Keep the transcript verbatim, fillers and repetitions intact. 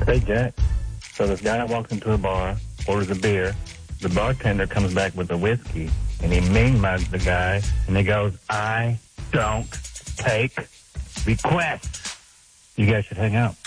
Hey, Jack. So this guy walks into a bar, orders a beer. The bartender comes back with a whiskey, and he mean-mugs the guy, and he goes, I don't take requests. You guys should hang out.